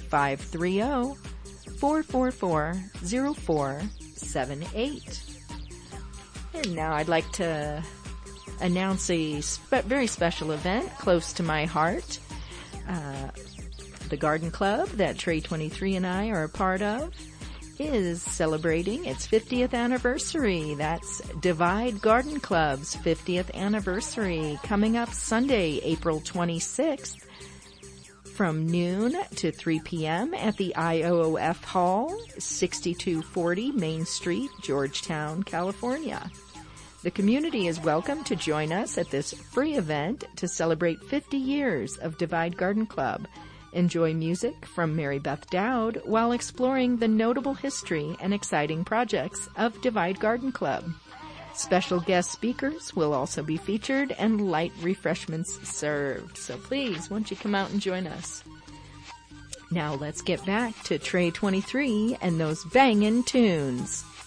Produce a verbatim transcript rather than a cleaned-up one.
five three zero, four four four, zero four seven eight. And now I'd like to announce a spe- very special event close to my heart. Uh, the Garden Club that Trey twenty-three and I are a part of is celebrating its fiftieth anniversary. That's Divide Garden Club's fiftieth anniversary, coming up Sunday, April twenty-sixth, from noon to three p.m. at the I O O F Hall, sixty-two forty Main Street, Georgetown, California. The community is welcome to join us at this free event to celebrate fifty years of Divide Garden Club. Enjoy music from Mary Beth Dowd while exploring the notable history and exciting projects of Divide Garden Club. Special guest speakers will also be featured and light refreshments served. So please, won't you come out and join us? Now let's get back to Trey twenty-three and those bangin' tunes.